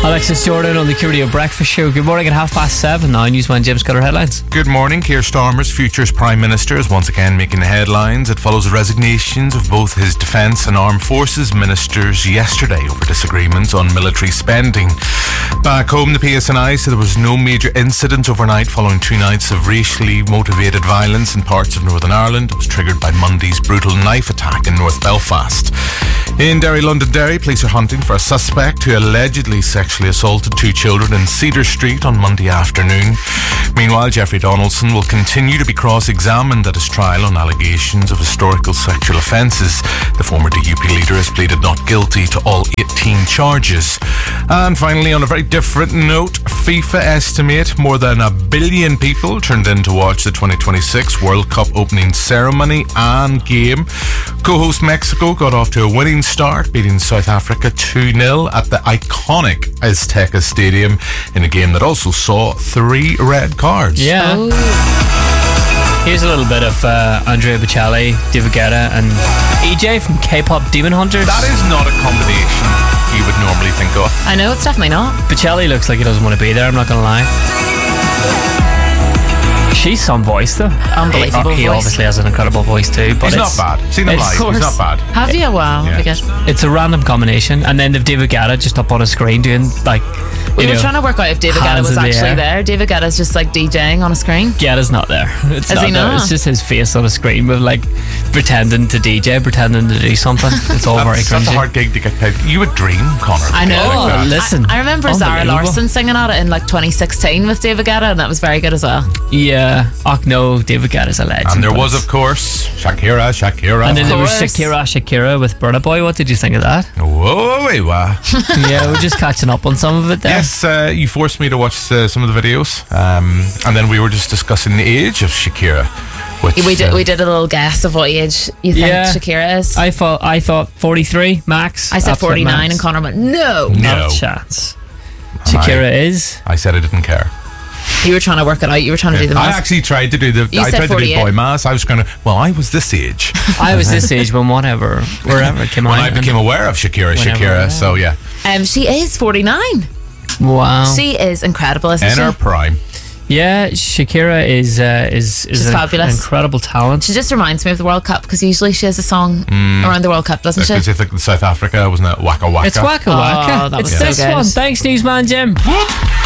Alexis Jordan on the Curio Breakfast Show. Good morning at 7:30 now. Newsman Jim's got our headlines. Good morning. Keir Starmer's Future's Prime Minister is once again making the headlines. It follows the resignations of both his Defence and Armed Forces ministers yesterday over disagreements on military spending. Back home, the PSNI said there was no major incident overnight following 2 nights of racially motivated violence in parts of Northern Ireland. It was triggered by Monday's brutal knife attack in North Belfast. In Derry, Londonderry, police are hunting for a suspect who allegedly sexually assaulted 2 children in Cedar Street on Monday afternoon. Meanwhile, Jeffrey Donaldson will continue to be cross-examined at his trial on allegations of historical sexual offences. The former DUP leader has pleaded not guilty to all 18 charges. And finally, on a very different note, FIFA estimate more than 1 billion people turned in to watch the 2026 World Cup opening ceremony and game. Co-host Mexico got off to a winning start, beating South Africa 2-0 at the iconic Azteca Stadium in a game that also saw 3 red cards. Yeah. Oh. Here's a little bit of Andrea Bocelli, David Guetta and EJ from K-pop Demon Hunters. That is not a combination you would normally think of. I know, it's definitely not. Bocelli looks like he doesn't want to be there, I'm not going to lie. She's some voice though. Unbelievable He voice. obviously has an incredible voice too. But He's not bad. Seen him live. He's not bad. Have you? Wow. Yeah. Very good. It's a random combination, and then they've David Guetta just up on a screen doing like. We were trying to work out if David Guetta hands was in the actually air. there. David Guetta's just like DJing on a screen. Guetta's not there. It's Is not he there. not? It's just his face on a screen with like pretending to DJ, pretending to do something. It's all very That's a cringy. hard gig to get paid. You would dream, Connor. I know. Like that. Listen, I remember Zara unbelievable. Larsson singing at it in like 2016 with David Guetta, and that was very good as well. Yeah, no, David Guetta's a legend. And there but was, it's- of course, Shakira. and then there was course. Shakira with Burna Boy. What did you think of that? Whoa, wait, wow. Yeah, we're just catching up on some of it there. Yes, you forced me to watch some of the videos, and then we were just discussing the age of Shakira. Which, We did a little guess of what age you think Yeah. Shakira is. I thought 43 max. I said Absolute 49, max. and Connor went, no. No. Not a chance. Shakira is. I said I didn't care. You were trying to work it out. You were trying to do the I math. actually tried to do the. You I said tried to do 48. boy mass. I was going to. Well, I was this age I was this age when wherever it came when out. I became aware of Shakira. Whenever, Shakira. yeah. So yeah, She is 49. Wow. She is incredible, isn't in she? her prime. Yeah, Shakira is She's an fabulous. incredible talent. She just reminds me of the World Cup because usually she has a song around the World Cup, doesn't she? Because I think South Africa wasn't it Waka Waka. It's Waka Waka. Oh, that it's was so this good. one. Thanks, Newsman Jim. Whoop.